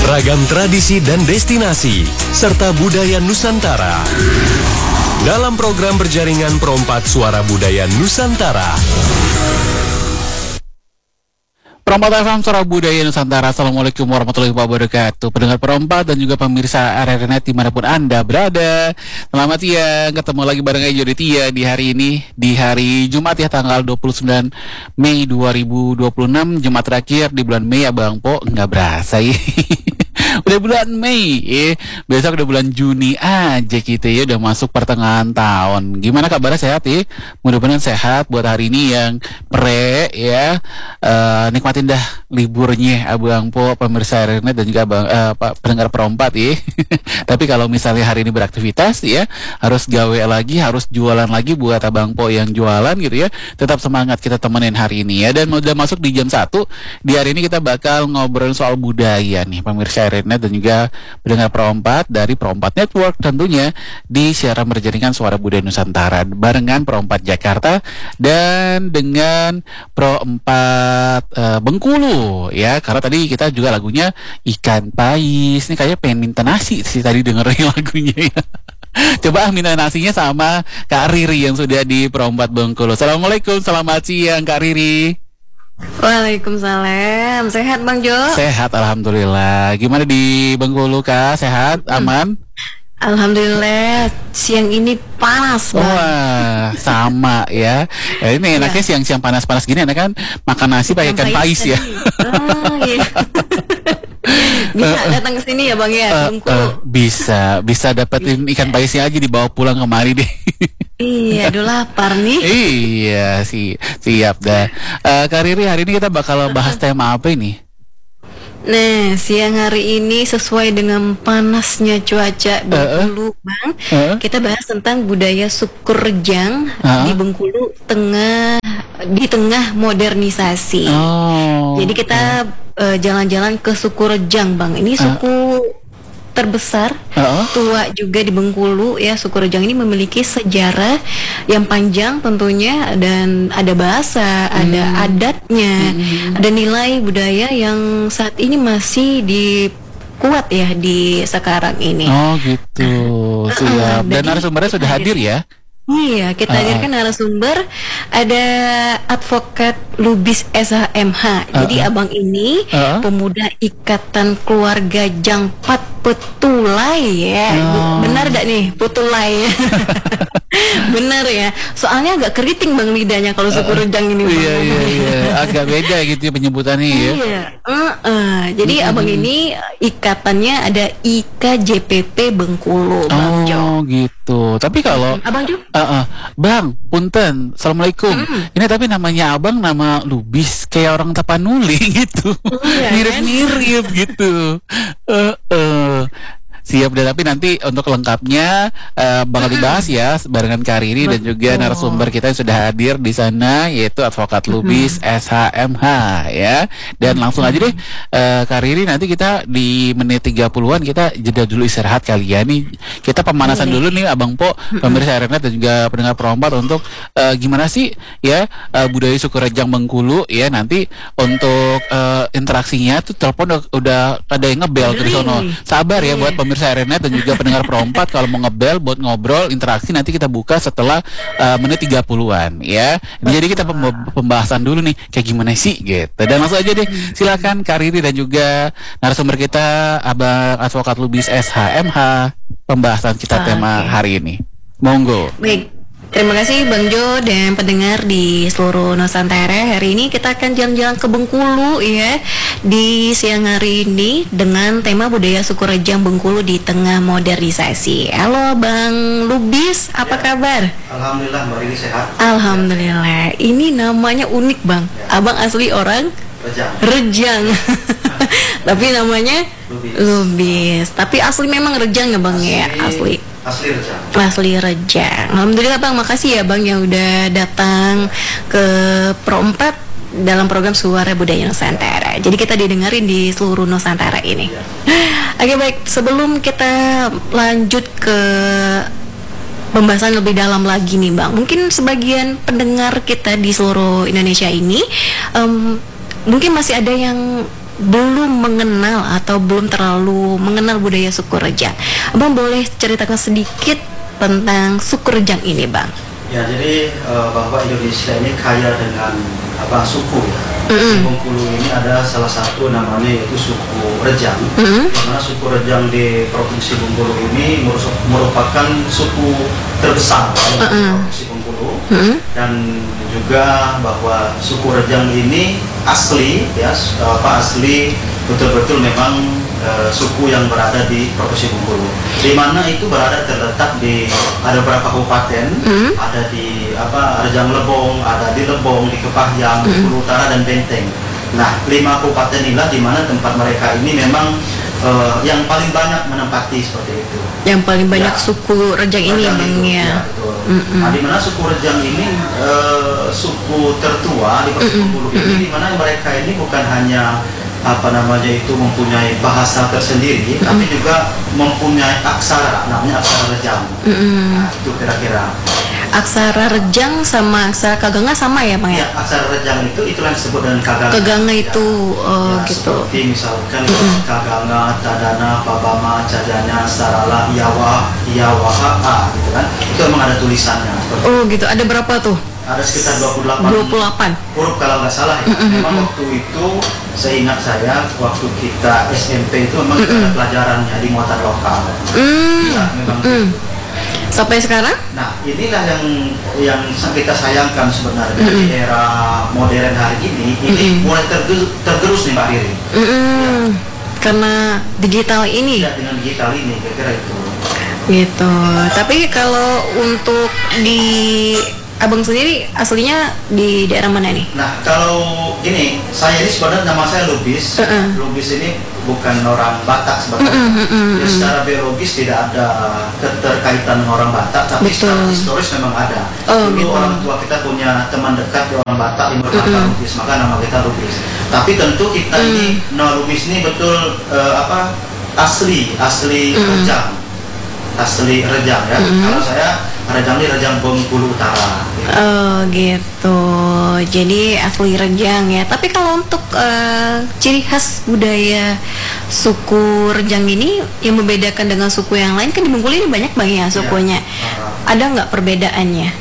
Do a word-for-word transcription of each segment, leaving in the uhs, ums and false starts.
Beragam tradisi dan destinasi, serta budaya Nusantara. Dalam program berjaringan Perompak Suara Budaya Nusantara. Perompak F M Suara Budaya Nusantara. Assalamualaikum warahmatullahi wabarakatuh. Pendengar Perompak dan juga pemirsa R R Net dimanapun Anda berada. Selamat siang, ketemu lagi bareng Ejo di Tia di hari ini, di hari Jumat ya, tanggal dua puluh sembilan Mei dua ribu dua puluh enam, Jumat terakhir di bulan Mei ya Bang Po. Nggak berasa ya. Udah bulan Mei, eh. Besok udah bulan Juni aja kita ya, udah masuk pertengahan tahun. Gimana kabarnya, sehat ya? Mudah-mudahan sehat buat hari ini yang pre ya. Uh, nikmatin dah liburnya Abang Po, pemirsa R R Net dan juga abang, uh, pendengar Perompak ya. Tapi kalau misalnya hari ini beraktivitas ya, harus gawe lagi, harus jualan lagi buat Abang Po yang jualan gitu ya. Tetap semangat kita temenin hari ini ya. Dan udah masuk di jam satu. Di hari ini kita bakal ngobrolin soal budaya nih, pemirsa R R Net dan juga pendengar Perompak dari Perompak Network tentunya di siaran berjaringan Suara Budaya Nusantara barengan Perompak Jakarta dan dengan Perompak uh, Bengkulu ya, karena tadi kita juga lagunya Ikan Pais. Ini kayaknya pengen minta nasi sih tadi dengerin lagunya ya. Coba minta nasinya sama Kak Riri yang sudah di Perompak Bengkulu. Assalamualaikum, selamat siang Kak Riri. Waalaikumsalam. Sehat Bang Jo? Sehat, alhamdulillah. Gimana di Bengkulu Kak? Sehat? Aman? Alhamdulillah. Siang ini panas Bang. Wah, sama ya. Ya ini enaknya ya. Siang-siang panas-panas gini enak kan makan nasi pakai ikan pais ya. Oh, iya. Bisa uh, datang ke sini ya Bang ya, uh, Bengkulu. Uh, bisa, bisa dapetin ikan paisnya aja dibawa pulang kemari deh. Iya, aduh lapar nih. Iya, si siap dah. Uh, Kak Riri, hari ini kita bakal bahas tema apa ini? Nah, siang hari ini sesuai dengan panasnya cuaca Bengkulu, uh, Bang. Uh, kita bahas tentang budaya Sukurejang uh, di Bengkulu tengah di tengah modernisasi. Oh, Jadi kita uh, jalan-jalan ke Sukurejang, Bang. Ini suku uh, terbesar, uh-uh. tua juga di Bengkulu ya. Sukurejang ini memiliki sejarah yang panjang tentunya, dan ada bahasa, hmm. ada adatnya, hmm. ada nilai budaya yang saat ini masih di kuat ya di sekarang ini. Oh gitu, siap. Uh, dan narasumbernya sudah hadir ya? Iya, kita uh-uh. hadirkan narasumber, ada advokat Lubis S H M H. Uh-uh. Jadi abang ini uh-uh. pemuda Ikatan Keluarga Jangpat Petulai ya. Oh. Benar gak nih Petulai? Benar ya. Soalnya agak keriting Bang lidahnya kalau Sukurejang ini. Iya iya iya. Agak beda gitu ya penyebutannya ya. Iya. Uh-uh. Jadi mm-hmm. abang ini ikatannya ada I K J P P Bengkulu, Bang Jo. Oh gitu. Tapi kalau mm-hmm. Abang Jo? Uh-uh. Bang, punten. Assalamualaikum. Mm. Ini tapi namanya abang nama Lubis kayak orang Tapanuli gitu. Iya, mirip-mirip kan? Gitu. Uh, uh. Siap deh, tapi nanti untuk lengkapnya uh, bakal dibahas ya barengan Kak Riri dan juga narasumber kita yang sudah hadir di sana, yaitu advokat Lubis S H M H ya. Dan langsung aja deh uh, Kak Riri, nanti kita di menit tiga puluhan kita jeda dulu istirahat kali ya. Nih kita pemanasan dulu nih Abang Po, pemirsa R R Net dan juga pendengar Perompak untuk uh, gimana sih ya uh, budaya Sukurejang Bengkulu ya. Nanti untuk uh, interaksinya tuh telepon udah, udah ada yang ngebel dari sono. Sabar ya buat pemirsa R R Net dan juga pendengar Perompak, kalau mau ngebel buat ngobrol interaksi nanti kita buka setelah uh, menit tiga puluhan ya. Jadi kita pembahasan dulu nih kayak gimana sih gitu. Dan langsung aja deh silakan Kak Riri dan juga narasumber kita Abang Advokat Lubis S H M H, pembahasan kita okay. tema hari ini. Monggo. Baik. Terima kasih Bang Jo dan pendengar di seluruh Nusantara. Hari ini kita akan jalan-jalan ke Bengkulu ya di siang hari ini dengan tema budaya Sukurejang Bengkulu di tengah modernisasi. Halo Bang Lubis, apa ya. kabar? Alhamdulillah Mbak Rini sehat. Alhamdulillah. Ini namanya unik Bang. Ya. Abang asli orang Rejang. Rejang. Tapi namanya Lubis. Lubis. Tapi asli memang Rejang ya Bang asli. ya? Asli. Asli Rejang. Asli Rejang. Alhamdulillah Bang, makasih ya Bang yang udah datang ke Perompak dalam program Suara Budaya Nusantara. Jadi kita didengarin di seluruh Nusantara ini. Ya. Oke baik, sebelum kita lanjut ke pembahasan lebih dalam lagi nih Bang, mungkin sebagian pendengar kita di seluruh Indonesia ini um, mungkin masih ada yang belum mengenal atau belum terlalu mengenal budaya suku Rejang, Abang boleh ceritakan sedikit tentang suku Rejang ini, Bang? Ya, jadi uh, bahwa Indonesia ini kaya dengan apa suku ya. Mm-hmm. Di Bengkulu ini ada salah satu namanya yaitu suku Rejang. Mm-hmm. Karena suku Rejang di Provinsi Bengkulu ini merupakan suku terbesar di mm-hmm. Provinsi Bengkulu. Mm-hmm. Dan juga bahwa suku Rejang ini asli ya apa asli betul-betul memang uh, suku yang berada di Provinsi Bengkulu. Di mana itu berada terletak di ada beberapa kabupaten, mm-hmm. ada di apa Rejang Lebong, ada di Lebong, di Kepahyang, mm-hmm. Bengkulu Utara dan Benteng. Nah, lima kabupaten inilah di mana tempat mereka ini memang uh, yang paling banyak menempati seperti itu. Yang paling banyak ya, suku Rejang ini, Bang ya. Ya, betul. Mm-hmm. Nah, di mana suku Rejang ini uh, suku tertua di Provinsi Bengkulu mm-hmm. ini, di mana mereka ini bukan hanya apa namanya itu mempunyai bahasa tersendiri, mm-hmm. tapi juga mempunyai aksara, namanya aksara Rejang. Mm-hmm. Nah, itu kira-kira. Aksara Rejang sama aksara Kaganga sama ya, Bang ya? Ya, aksara Rejang itu itulah yang disebut dengan Kaganga. Kaganga itu ya, oh, ya, gitu. Seperti misalkan mm-hmm. Kaganga, Tadana, Pabama, Cajana, Sarala, Iyawa, Iyawaha, ah, gitu kan. Itu memang ada tulisannya. Oh, gitu. Ada berapa tuh? Ada sekitar dua puluh delapan dua puluh delapan huruf kalau nggak salah ya. Mm-hmm. Memang waktu itu seingat saya waktu kita S M P itu memang mm-hmm. ada pelajarannya di muatan lokal. Mm. Ya, memang mm. gitu. Sampai sekarang? Nah, inilah yang yang kita sayangkan sebenarnya mm-hmm. di era modern hari ini ini mm-hmm. mulai tergerus, tergerus nih Mbak Riri. Mm-hmm. Ya. Karena digital ini. Ya, dengan digital ini kira-kira itu. Gitu. Tapi kalau untuk di Abang sendiri aslinya di daerah mana nih? Nah, kalau ini saya ini sebenarnya nama saya Lubis. Uh-uh. Lubis ini bukan orang Batak sebenarnya. Uh-uh, uh-uh, uh-uh. Ya, secara biologis tidak ada keterkaitan dengan orang Batak, tapi betul. Secara historis memang ada. Oh, Dulu gitu. orang tua kita punya teman dekat orang Batak yang bernama uh-uh. Lubis, maka nama kita Lubis. Tapi tentu kita uh-uh. ini, no Lubis ini betul uh, apa asli asli uh-uh. Rejang, asli Rejang ya. Uh-uh. Kalau saya Rejang ini Rejang Bengkulu Utara. Gitu. Oh gitu. Jadi asli Rejang ya. Tapi kalau untuk uh, ciri khas budaya suku Rejang ini yang membedakan dengan suku yang lain, kan di Bengkulu ini banyak Bang ya sukunya. Ya. Uh-huh. Ada nggak perbedaannya?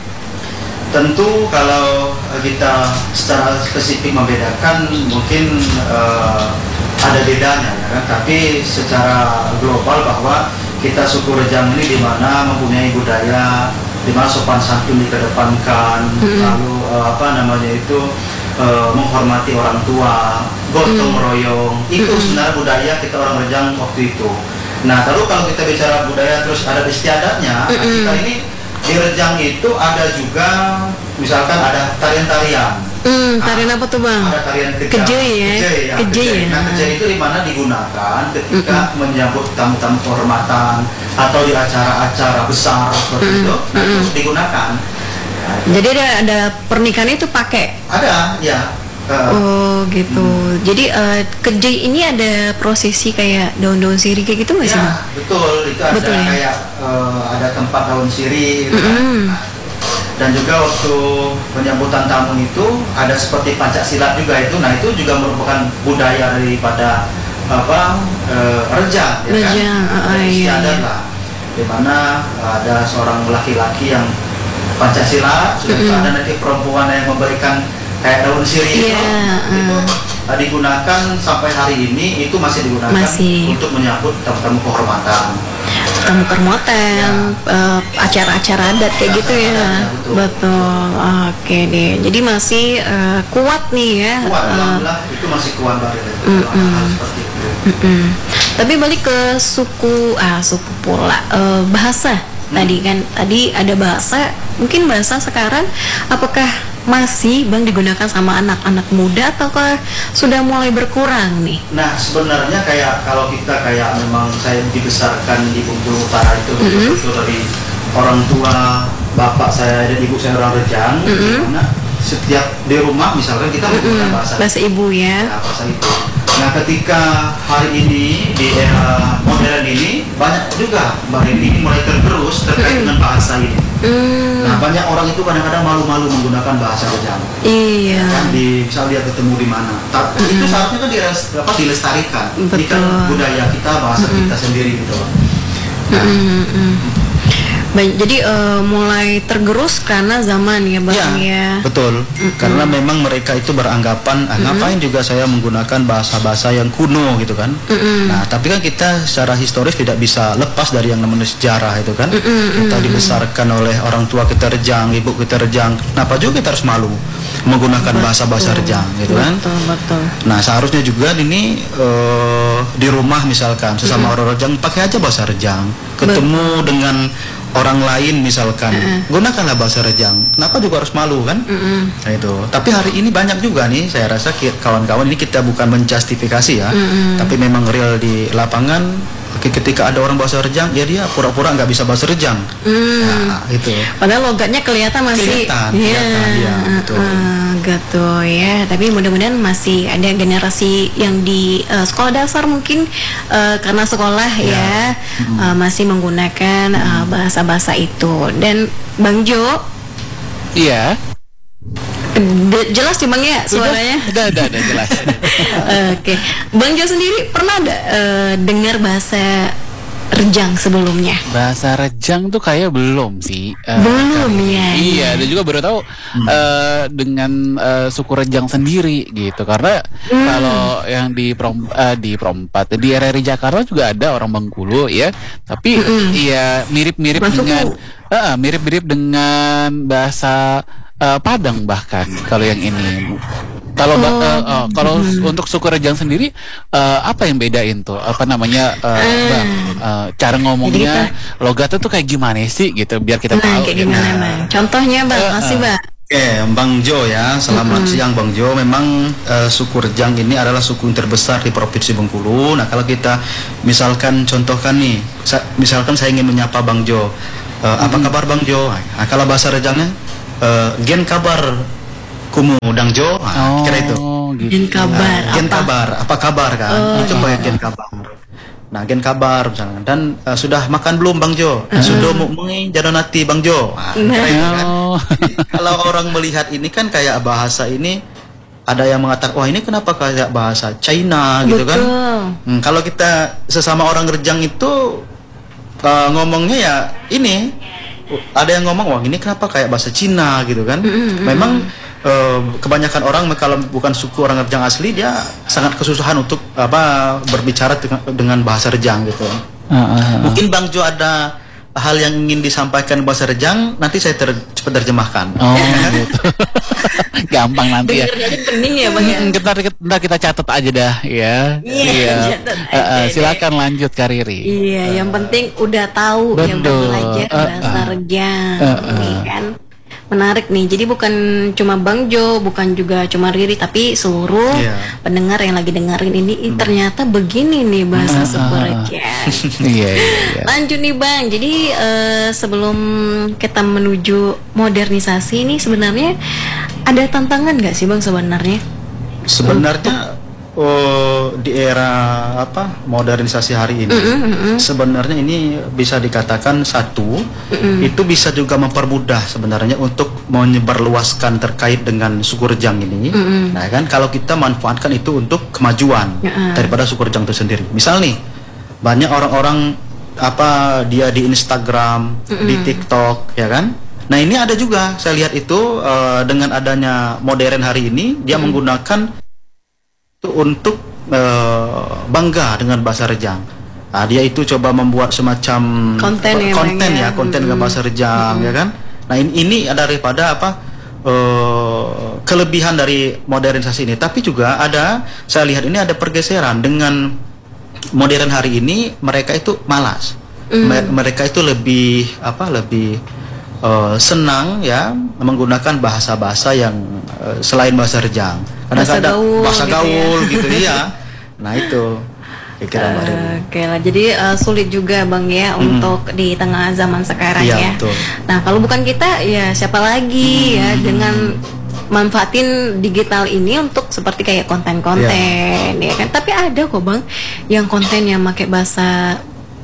Tentu kalau kita secara spesifik membedakan mungkin uh, ada bedanya ya kan. Tapi secara global bahwa kita suku Rejang ini di mana mempunyai budaya di mana sopan santun dikedepankan, hmm. lalu uh, apa namanya itu uh, menghormati orang tua, gotong hmm. royong. Itu hmm. sebenarnya budaya kita orang Rejang waktu itu. Nah, lalu kalau kita bicara budaya terus ada istiadatnya, hmm. nah, kita ini di Rejang itu ada juga misalkan ada tarian-tarian. Hmm, tarian apa tuh Bang? Ada tarian kejai. Kejai ya. Kejai ya. Kejai ya. Nah, kejai itu di mana digunakan ketika mm-mm. menyambut tamu-tamu kehormatan atau di acara-acara besar seperti mm-mm. itu, nah, mm-mm. itu digunakan. Nah, jadi ada ada pernikahan itu pakai? Ada, ya. Uh, oh gitu. Hmm. Jadi uh, kejai ini ada prosesi kayak daun-daun sirih kayak gitu nggak sih? Ya, betul. Itu betul, ada ya? kayak uh, ada tempat daun sirih. Mm-hmm. Nah, dan juga waktu penyambutan tamu itu ada seperti Pancasilat juga itu. Nah, itu juga merupakan budaya daripada apa uh, Rejang, ya Rejang, kan? uh, iya, iya. lah. Di mana ada seorang laki-laki yang Pancasila, sudah mm-hmm. ada nanti perempuan yang memberikan kayak daun sirih yeah, itu, uh. itu uh, digunakan sampai hari ini, itu masih digunakan masih. Untuk menyambut tamu-tamu kehormatan. Tamu kehormatan, ya. uh, acara-acara adat kayak ya, gitu ya, ya betul, betul. Oke deh, jadi masih uh, kuat nih ya. Kuat, uh, alhamdulillah itu masih kuat banget. Seperti itu. Mm-mm. Tapi balik ke suku, ah suku pula uh, bahasa. Hmm. Tadi kan, tadi ada bahasa, mungkin bahasa sekarang apakah masih Bang digunakan sama anak-anak muda ataukah sudah mulai berkurang nih? Nah, sebenarnya kayak kalau kita kayak memang saya dibesarkan di Bengkulu Utara itu mm-hmm. betul dari orang tua bapak saya dan ibu saya orang Rejang, mm-hmm. dimana setiap di rumah misalkan kita menggunakan mm-hmm. bahasa bahasa ibu ya. Nah, bahasa ibu. Nah, ketika hari ini di era modern ini banyak juga Mbak ini mulai tergerus terkait mm-hmm. dengan bahasa ini. Hmm. Nah banyak orang itu kadang-kadang malu-malu menggunakan bahasa Rejang. Iya. Kan di misal dia ketemu di mana, tapi mm-hmm. itu seharusnya kan diles, apa, dilestarikan. Ini kan budaya kita, bahasa mm-hmm. kita sendiri gitu. Nah. Mm-hmm. Baik, jadi uh, mulai tergerus karena zaman ya bang ya. Ya betul. Mm-hmm. Karena memang mereka itu beranggapan ah, mm-hmm. ngapain juga saya menggunakan bahasa-bahasa yang kuno gitu kan. Mm-hmm. Nah tapi kan kita secara historis tidak bisa lepas dari yang namanya sejarah itu kan. Mm-hmm. Kita dibesarkan oleh orang tua kita Rejang, ibu kita Rejang. Kenapa juga kita harus malu menggunakan bahasa-bahasa Rejang gitu kan. Betul, betul. Nah seharusnya juga ini uh, di rumah misalkan sesama mm-hmm. orang Rejang pakai aja bahasa Rejang. Ketemu betul. Dengan orang lain misalkan, uh-uh. gunakanlah bahasa Rejang. Kenapa juga harus malu kan? Uh-uh. Nah itu. Tapi hari ini banyak juga nih, saya rasa kawan-kawan ini kita bukan menjustifikasi ya, uh-uh. tapi memang real di lapangan. Ketika ada orang bahasa Rejang, ya dia pura-pura nggak bisa bahasa Rejang. Hmm. Nah, itu. Padahal logatnya kelihatan masih. Kelihatan, ya, kelihatan ya, betul. Uh, gitu ya. Tapi mudah-mudahan masih ada generasi yang di uh, sekolah dasar mungkin uh, karena sekolah ya, ya hmm. uh, masih menggunakan uh, bahasa-bahasa itu. Dan Bang Jo. Iya. De- jelas sih Bang ya suaranya? Udah, udah, udah jelas. Oke, okay. Bang Jo sendiri pernah ada uh, dengar bahasa Rejang sebelumnya? Bahasa Rejang tuh kayak belum sih. Uh, belum ya. Iya, dan juga baru tahu hmm. uh, dengan uh, suku Rejang sendiri gitu. Karena hmm. kalau yang di Prom, uh, di Perompat di R R I Jakarta juga ada orang Bengkulu ya. Tapi hmm. ya mirip-mirip Masuk dengan uh, mirip-mirip dengan bahasa Uh, Padang bahkan kalau yang ini. Kalau oh. uh, uh, kalau hmm. untuk suku Rejang sendiri uh, apa yang bedain tuh? Apa namanya uh, uh. Bang? Uh, cara ngomongnya, kita, logatnya tuh kayak gimana sih gitu biar kita nah, tahu. Kayak gimana, gitu. Bang? Contohnya Bang, uh, masih uh. Bang. Oke, okay, Bang Jo ya, selamat mm-hmm. siang Bang Jo. Memang uh, suku Rejang ini adalah suku yang terbesar di Provinsi Bengkulu. Nah kalau kita misalkan contohkan nih, sa- misalkan saya ingin menyapa Bang Jo, uh, mm-hmm. apa kabar Bang Jo? Nah, kalau bahasa Rejangnya Uh, gen kabar kumu dang Jo, nah, oh, kira itu. Gitu. Gen kabar. Nah, gen apa? kabar, apa kabar kan? Oh, itu pakai gen kabar. Nah, gen kabar misalnya. Dan uh, sudah makan belum Bang Jo? Uh. Sudah mau mengi jadonati Bang Jo. Nah, kira itu kan. Jadi, kalau orang melihat ini kan kayak bahasa ini ada yang mengatakan, wah ini kenapa kayak bahasa China gitu. Betul. Kan? Hmm, kalau kita sesama orang Rejang itu uh, ngomongnya ya ini. Ada yang ngomong, wah ini kenapa kayak bahasa Cina gitu kan. Mm-hmm. Memang uh, kebanyakan orang kalau bukan suku orang Rejang asli, dia sangat kesusahan untuk apa berbicara dengan, dengan bahasa Rejang gitu. Uh-huh. Mungkin Bang Jo ada hal yang ingin disampaikan bahasa Rejang, nanti saya ter- cepat terjemahkan. Oh gitu. Gampang nanti ya. Dengar pening ya Bang ya. Ntar, ntar kita catat aja dah ya. Iya. Uh, uh, silakan lanjut Kak Riri. Iya, uh, yang penting udah tahu betul. Yang udah belajar uh, bahasa uh, Rejang, uh, uh. Ini kan menarik nih. Jadi bukan cuma Bang Jo, bukan juga cuma Riri, tapi seluruh yeah. pendengar yang lagi dengerin ini hmm. ternyata begini nih bahasa uh, suku Rejang. Iya, iya, iya. Lanjut nih Bang. Jadi uh, sebelum kita menuju modernisasi ini sebenarnya ada tantangan nggak sih Bang sebenarnya? Sebenarnya oh, di era apa modernisasi hari ini, mm-hmm, mm-hmm. sebenarnya ini bisa dikatakan satu, mm-hmm. itu bisa juga mempermudah sebenarnya untuk menyebarluaskan terkait dengan suku Rejang ini. Mm-hmm. Nah kan kalau kita manfaatkan itu untuk kemajuan mm-hmm. daripada suku Rejang itu sendiri. Misal nih banyak orang-orang apa dia di Instagram, mm-hmm. di TikTok, ya kan? Nah ini ada juga saya lihat itu uh, dengan adanya modern hari ini dia hmm. menggunakan itu untuk uh, bangga dengan bahasa Rejang. Nah, dia itu coba membuat semacam konten ya, konten ya, konten hmm. dengan bahasa Rejang, hmm. ya kan? Nah ini, ini ada daripada apa uh, kelebihan dari modernisasi ini. Tapi juga ada saya lihat ini ada pergeseran dengan modern hari ini mereka itu malas, hmm. mereka itu lebih apa lebih Uh, senang ya menggunakan bahasa-bahasa yang uh, selain bahasa Rejang. Karena bahasa ada gaul, bahasa gitu gaul ya. gitu ya. Nah itu kira-kira uh, Oke okay lah. Jadi uh, sulit juga Bang ya mm-hmm. untuk di tengah zaman sekarang ya. ya. Betul. Nah kalau bukan kita ya siapa lagi mm-hmm. ya dengan manfaatin digital ini untuk seperti kayak konten-konten yeah. ya kan. Tapi ada kok Bang yang konten yang pakai bahasa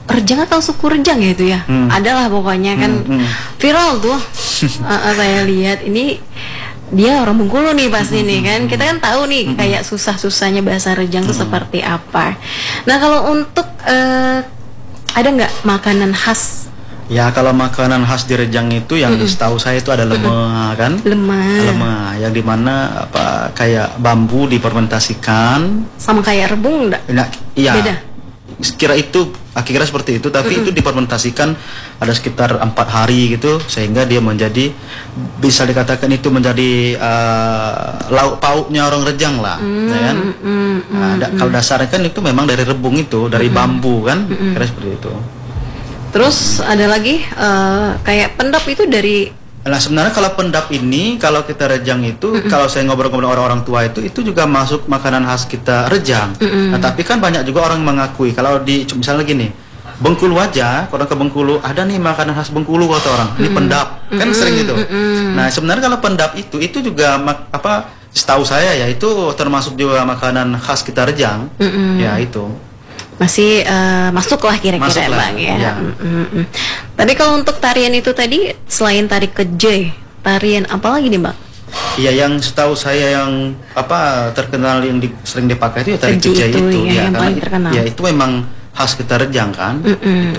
Rejang atau suku Rejang ya itu ya, hmm. adalah pokoknya kan hmm, hmm. viral tuh. uh, uh, saya lihat ini dia orang Bengkulu nih pasti hmm, nih kan, kita kan tahu nih hmm. kayak susah-susahnya bahasa Rejang hmm. tuh seperti apa. Nah kalau untuk uh, ada nggak makanan khas? Ya kalau makanan khas di Rejang itu yang mm-mm. setahu saya itu ada lemah kan, lemah, lemah yang dimana apa kayak bambu difermentasikan, sama kayak rebung enggak? Nah, iya. Beda. Kira itu, kira seperti itu, tapi mm-mm. itu difermentasikan ada sekitar empat hari gitu, sehingga dia menjadi bisa dikatakan itu menjadi uh, lauk pauknya orang Rejang lah, mm-hmm. ya kan? Mm-hmm. Nah, da- kalau dasarnya kan itu memang dari rebung itu, dari mm-hmm. bambu kan, mm-hmm. kira seperti itu. Terus ada lagi uh, kayak pendap itu dari. Nah sebenarnya kalau pendap ini, kalau kita Rejang itu, mm-mm. kalau saya ngobrol-ngobrol orang-orang tua itu, itu juga masuk makanan khas kita Rejang. Mm-mm. Nah tapi kan banyak juga orang mengakui, kalau di misalnya gini, Bengkulu aja, orang ke Bengkulu, ada nih makanan khas Bengkulu kata orang, ini mm-mm. pendap, kan mm-mm. sering gitu. Mm-mm. Nah sebenarnya kalau pendap itu, itu juga mak, apa? Setahu saya ya itu termasuk juga makanan khas kita Rejang, mm-mm. ya itu. Masih uh, masuk lah kira-kira masuk lah, Bang ya. ya. Mm-mm. Tapi kalau untuk tarian itu tadi selain tari kejai, tarian apa lagi nih Bang? Iya yang setahu saya yang apa terkenal yang di, sering dipakai itu ya tari kejai itu, itu ya, ya, yang paling terkenal. Ya itu memang khas kita Rejang kan. Gitu.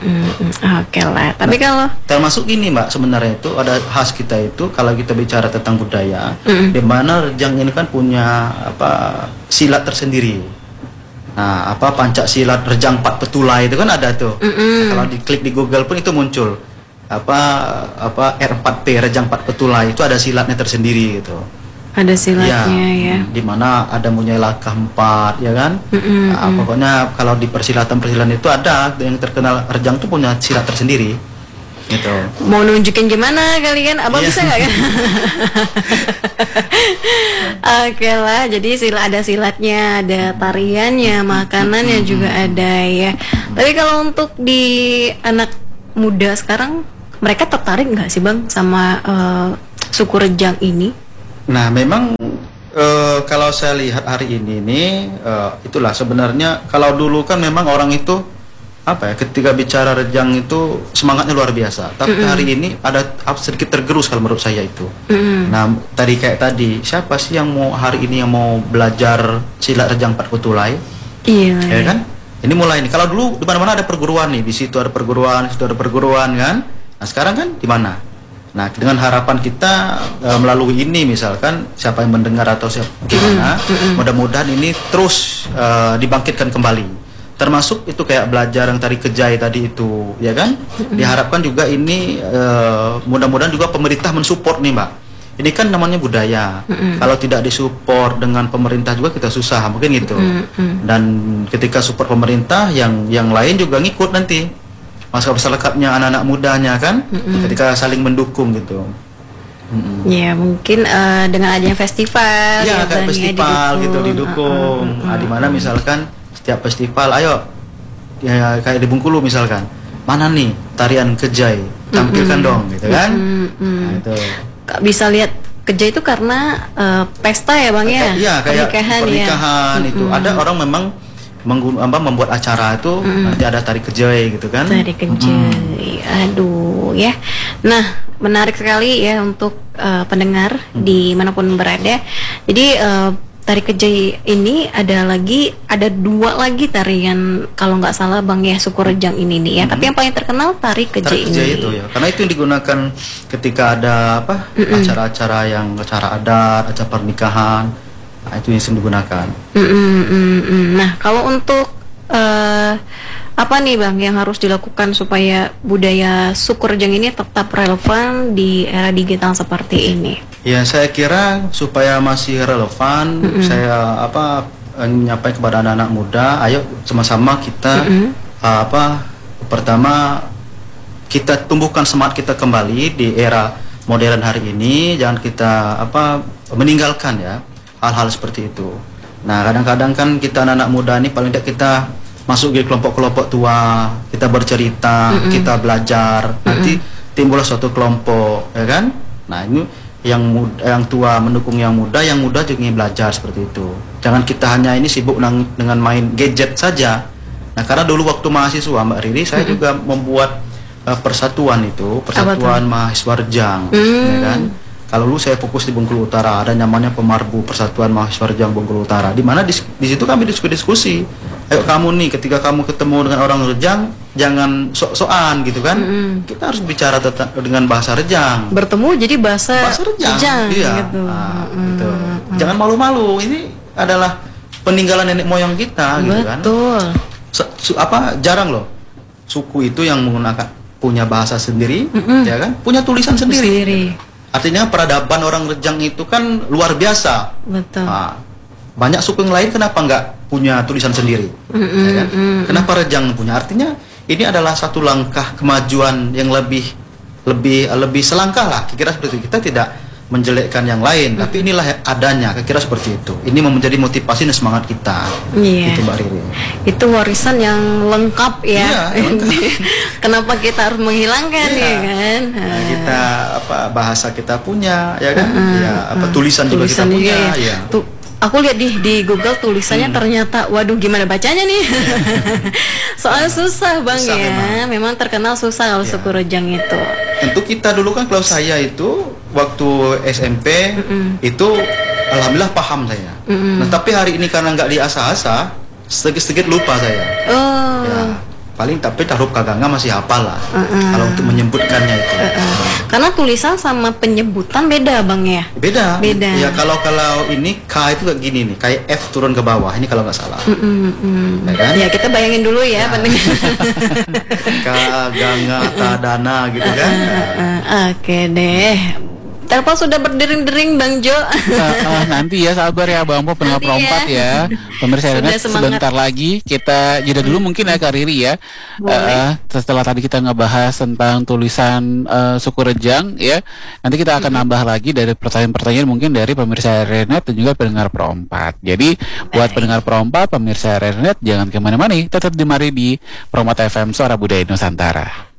Oke lah. Tapi nah, kalau termasuk ini Mbak sebenarnya itu ada khas kita itu kalau kita bicara tentang budaya, mm-mm. di mana Rejang ini kan punya apa silat tersendiri. Nah, apa Pancasilat Rejang Empat Petulai itu kan ada tuh. Nah, kalau diklik di Google pun itu muncul. Apa apa R empat P Rejang Empat Petulai itu ada silatnya tersendiri gitu. Ada silatnya ya. ya. Di mana ada punya langkah empat ya kan? Mm-mm, nah, mm. pokoknya kalau di persilatan-persilatan itu ada yang terkenal Rejang tuh punya silat tersendiri. Gitu. Mau nunjukin gimana kalian? Abang yeah. bisa nggak kan? Oke lah, jadi sila ada silatnya, ada tariannya, makanannya mm-hmm. juga ada ya. Tapi kalau untuk di anak muda sekarang, mereka tertarik nggak sih Bang sama uh, suku Rejang ini? Nah memang uh, kalau saya lihat hari ini nih, uh, itulah sebenarnya kalau dulu kan memang orang itu apa ya ketika bicara Rejang itu semangatnya luar biasa, tapi mm-hmm. hari ini ada sedikit tergerus kalau menurut saya itu. Mm-hmm. Nah tadi kayak tadi siapa sih yang mau hari ini yang mau belajar silat Rejang Empat Petulai? Iya. Ya kan? Ini mulai nih. Kalau dulu di mana-mana ada perguruan nih, di situ ada perguruan, di situ ada perguruan kan. Nah sekarang kan di mana? Nah dengan harapan kita e, melalui ini misalkan siapa yang mendengar atau siapa gimana, mm-hmm. mudah-mudahan ini terus e, dibangkitkan kembali. Termasuk itu kayak belajar yang tari kejai tadi itu, ya kan? Mm-hmm. Diharapkan juga ini uh, mudah-mudahan juga pemerintah mensupport nih, Mbak. Ini kan namanya budaya. Mm-hmm. Kalau tidak disupport dengan pemerintah juga kita susah, mungkin gitu. Mm-hmm. Dan ketika support pemerintah, yang yang lain juga ngikut nanti. Masyarakat-masyarakatnya, anak-anak mudanya kan, mm-hmm. ketika saling mendukung gitu. Mm-hmm. Ya mungkin uh, dengan adanya festival, ya, ya kayak festival didukung. gitu didukung. Uh, uh, uh, uh. Nah, di mana misalkan setiap festival, ayo ya kayak di Bengkulu misalkan, mana nih tarian kejai, tampilkan mm-hmm. dong, gitu kan? Mm-hmm. Nah, itu. Bisa lihat kejai itu karena uh, pesta ya Bang ya? Iya kayak pernikahan, pernikahan ya? Itu mm-hmm. ada orang memang menggun- apa, membuat acara itu mm-hmm. nanti ada tari kejai gitu kan? Tari kejai, mm-hmm. aduh ya. Nah menarik sekali ya untuk uh, pendengar mm-hmm. dimanapun berada. Jadi uh, tari kejai ini ada lagi, ada dua lagi tarian kalau nggak salah Bang ya, suku Rejang ini nih ya. Mm-hmm. Tapi yang paling terkenal tari kejai, tari kejai ini. Itu ya, karena itu yang digunakan ketika ada apa mm-hmm. acara-acara yang acara adat, acara pernikahan, nah, itu yang sering digunakan. Mm-hmm, mm-hmm. Nah kalau untuk uh, apa nih Bang yang harus dilakukan supaya budaya suku Rejang ini tetap relevan di era digital seperti ini? Ya saya kira supaya masih relevan, mm-hmm. saya apa menyampaikan kepada anak-anak muda, ayo sama-sama kita mm-hmm. uh, apa pertama kita tumbuhkan semangat kita kembali di era modern hari ini, jangan kita apa meninggalkan ya hal-hal seperti itu. Nah kadang-kadang kan kita anak-anak muda ini paling tidak kita masuk di kelompok-kelompok tua, kita bercerita, mm-hmm. kita belajar, mm-hmm. nanti timbullah suatu kelompok, ya kan? Nah ini yang muda, yang tua mendukung yang muda, yang muda juga ingin belajar seperti itu. Jangan kita hanya ini sibuk nang, dengan main gadget saja. Nah, karena dulu waktu mahasiswa Mbak Riri, saya mm-hmm. juga membuat uh, persatuan itu, persatuan mahasiswa Rejang, mm. ya kan. Kalau dulu saya fokus di Bengkulu Utara, ada namanya Pemarbu, Persatuan Mahasiswa Rejang Bengkulu Utara, di mana di, di situ kami diskusi-diskusi. Ayo kamu nih, ketika kamu ketemu dengan orang Rejang, jangan sok-sokan gitu kan. Mm-hmm. Kita harus bicara teta- dengan bahasa Rejang. Bertemu jadi bahasa, bahasa Rejang, Rejang iya. gitu. Nah, mm-hmm. gitu. Jangan malu-malu. Ini adalah peninggalan nenek moyang kita, gitu kan. Betul. Su- su- apa jarang loh suku itu yang menggunakan punya bahasa sendiri, mm-hmm. ya kan, punya tulisan sendiri. sendiri. Artinya peradaban orang Rejang itu kan luar biasa. Betul. Nah, banyak suku yang lain kenapa nggak punya tulisan sendiri? Mm-hmm. Ya kan? Mm-hmm. Kenapa Rejang punya? Artinya ini adalah satu langkah kemajuan yang lebih lebih lebih selangkah lah. Kira-kira seperti itu. Kita tidak menjelekkan yang lain, mm-hmm. tapi inilah adanya. Kira-kira seperti itu. Ini menjadi motivasi dan semangat kita. Iya. Itu Mbak Riri. Itu warisan yang lengkap ya. Iya, lengkap. Kenapa kita harus menghilangkan iya. ya kan? Nah, kita apa bahasa kita punya ya kan? Uh, ya apa uh, tulisan, tulisan juga kita juga punya ya. ya. Tuh, aku lihat di di Google tulisannya hmm. ternyata waduh gimana bacanya nih. Soalnya susah Bang susah ya. Memang. memang terkenal susah kalau ya. Suku Rejang itu. Tentu kita dulu kan kalau saya itu waktu S M P mm-mm. itu alhamdulillah paham saya. Mm-mm. Nah, tapi hari ini karena nggak diasah-asah, sedikit-sedikit lupa saya. Oh. Ya, paling tapi huruf kaganga masih hafal lah. Uh-uh. Kalau untuk menyebutkannya itu. Uh-uh. Karena tulisan sama penyebutan beda Bang ya. Beda. Beda. Ya kalau kalau ini K itu kayak gini nih, kayak F turun ke bawah. Ini kalau nggak salah. Mm-mm. Ya, kan? Ya kita bayangin dulu ya, ya. pendengar. Kaganga, tadana gitu kan. Uh, uh, uh, Oke okay deh. Telepon sudah berdering-dering Bang Jo. uh, uh, nanti ya sabar ya Bang Po pendengar perempat ya. Pemirsa Renet sebentar lagi kita jeda dulu mungkin ya Kak Riri ya. Uh, setelah tadi kita ngebahas tentang tulisan uh, suku Rejang ya. Nanti kita akan mm-hmm. nambah lagi dari pertanyaan-pertanyaan mungkin dari pemirsa Renet dan juga pendengar perempat. Jadi buat pendengar perempat, pemirsa Renet jangan kemana-mana, tetap di mari di Perompat F M Suara Budaya Nusantara.